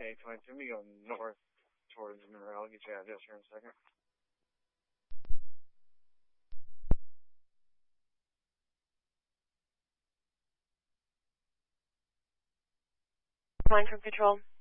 A22, we go north towards Monroe. I'll get your address here in a second. Line from Patrol.